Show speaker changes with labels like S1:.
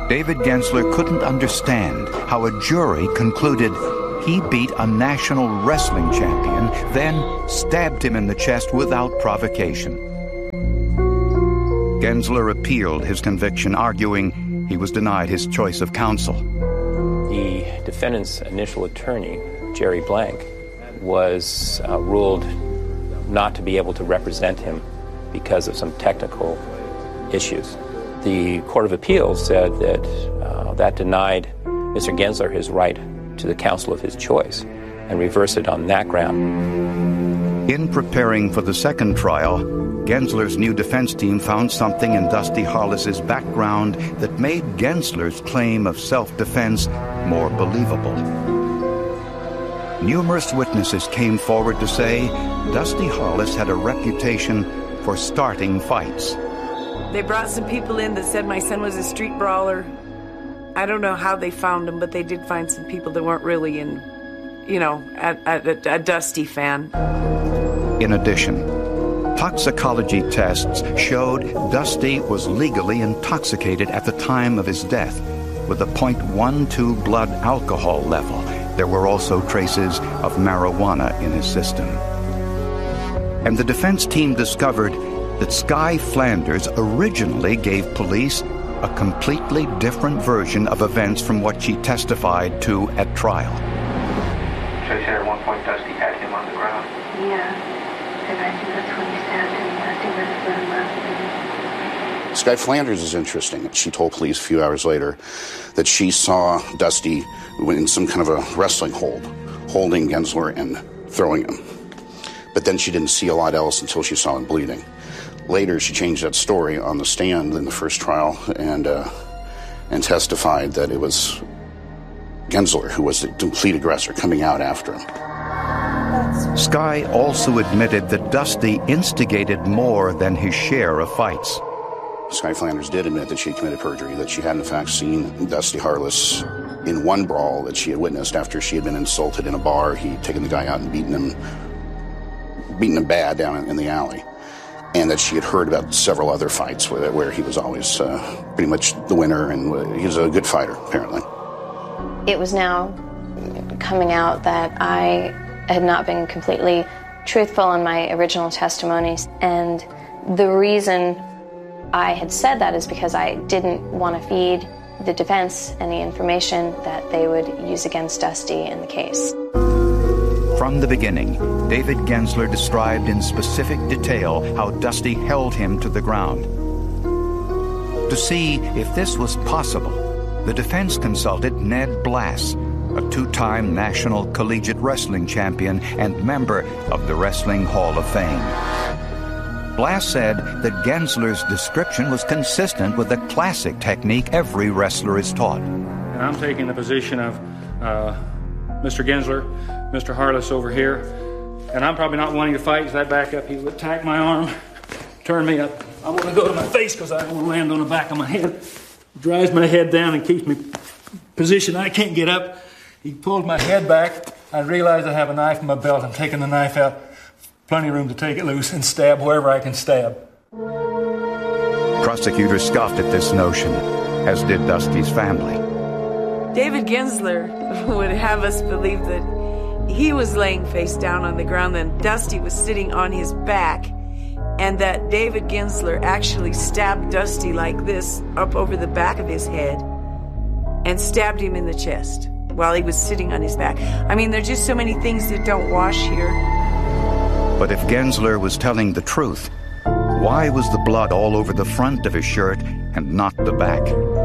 S1: David Gensler couldn't understand how a jury concluded he beat a national wrestling champion, then stabbed him in the chest without provocation. Gensler appealed his conviction, arguing he was denied his choice of counsel.
S2: The defendant's initial attorney, Jerry Blank, was ruled not to be able to represent him because of some technical issues. The Court of Appeals said that that denied Mr. Gensler his right to the counsel of his choice and reversed it on that ground.
S1: In preparing for the second trial, Gensler's new defense team found something in Dusty Harless's background that made Gensler's claim of self-defense more believable. Numerous witnesses came forward to say Dusty Harless had a reputation for starting fights.
S3: They brought some people in that said my son was a street brawler. I don't know how they found him, but they did find some people that weren't really a Dusty fan.
S1: In addition, toxicology tests showed Dusty was legally intoxicated at the time of his death with a .12 blood alcohol level. There were also traces of marijuana in his system. And the defense team discovered that Sky Flanders originally gave police a completely different version of events from what she testified to at trial.
S4: So you said at one point Dusty had him on the ground?
S5: Yeah, and I think that's when he stabbed him. Dusty let him.
S6: Sky Flanders is interesting. She told police a few hours later that she saw Dusty in some kind of a wrestling hold, holding Gensler and throwing him. But then she didn't see a lot else until she saw him bleeding. Later, she changed that story on the stand in the first trial and testified that it was Gensler who was the complete aggressor coming out after him.
S1: Sky also admitted that Dusty instigated more than his share of fights.
S6: Sky Flanders did admit that she had committed perjury, that she had in fact seen Dusty Harless in one brawl that she had witnessed after she had been insulted in a bar. He'd taken the guy out and beaten him bad down in the alley. And that she had heard about several other fights where he was always pretty much the winner, and he was a good fighter, apparently.
S5: It was now coming out that I had not been completely truthful in my original testimonies, and the reason I had said that is because I didn't want to feed the defense any information that they would use against Dusty in the case.
S1: From the beginning, David Gensler described in specific detail how Dusty held him to the ground. To see if this was possible, the defense consulted Ned Blass, a two-time National Collegiate Wrestling Champion and member of the Wrestling Hall of Fame. Blass said that Gensler's description was consistent with the classic technique every wrestler is taught.
S7: And I'm taking the position of Mr. Gensler, Mr. Harless over here, and I'm probably not wanting to fight. As I back up, he would attack my arm, turn me up. I want to go to my face because I don't want to land on the back of my head. He drives my head down and keeps me positioned. I can't get up. He pulled my head back. I realize I have a knife in my belt. I'm taking the knife out. Plenty of room to take it loose and stab wherever I can stab.
S1: Prosecutors scoffed at this notion, as did Dusty's family.
S3: David Gensler would have us believe that he was laying face down on the ground, and Dusty was sitting on his back, and that David Gensler actually stabbed Dusty like this up over the back of his head and stabbed him in the chest while he was sitting on his back. I mean, there's just so many things that don't wash here.
S1: But if Gensler was telling the truth, why was the blood all over the front of his shirt and not the back?